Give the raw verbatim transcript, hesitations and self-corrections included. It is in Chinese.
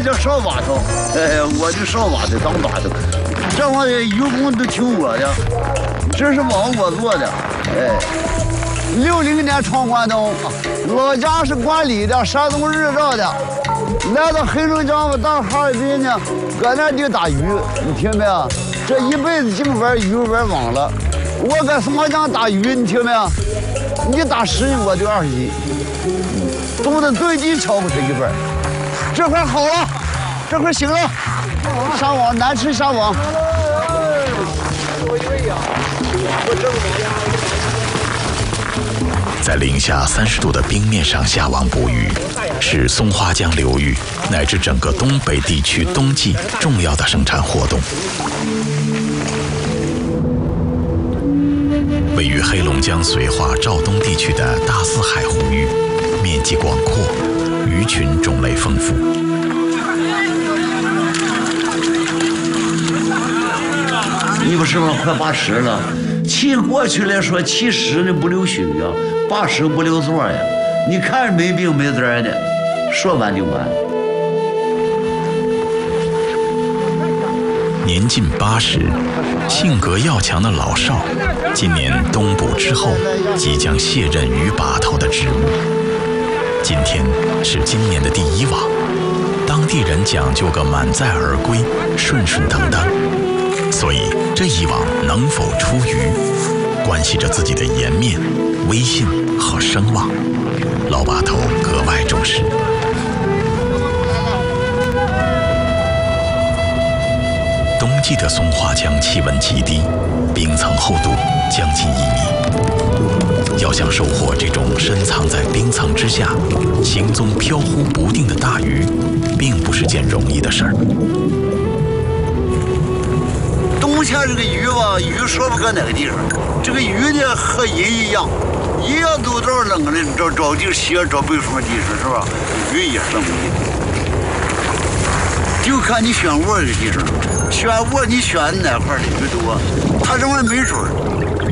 叫少把头，哎，我就少把头当把头，这玩意渔工都听我的，这是帮我做的，哎。六零年闯关东，老家是管理的，山东日照的，来到黑龙江到哈尔滨呢，搁那就打鱼，你听没有？这一辈子净玩鱼玩网了。我搁松花江打鱼，你听没有？你打十斤我就二十斤，都得对地超过他一半。这块好了，这块行了，上网难吃上网。 在零下三十度的冰面上下网捕鱼，是松花江流域乃至整个东北地区冬季重要的生产活动。位于黑龙江绥化肇东地区的大泗海湖域，面积广阔，鱼群种类丰富。 你不是吗？快八十了，气过去了，说七十呢不留须呀，八十不留座呀。你看着没病没灾的，说完就完。 年近八十，性格要强的老少，今年冬捕之后，即将卸任鱼把头的职务。今天是今年的第一网，当地人讲究个满载而归，顺顺当当。所以这一网能否出鱼，关系着自己的颜面、威信和声望。老把头格外重视。冬季的松花江气温极低，冰层厚度将近一米。要想收获这种深藏在冰层之下、行踪飘忽不定的大鱼，并不是件容易的事儿。 冬天这个鱼吧，鱼说不搁哪个地方，这个鱼呢和人一样，一样都到冷了，找找地歇，找避风地方是吧？鱼也是冷的。就看你选窝的地方，选窝你选哪块的鱼多，它这玩意没准儿。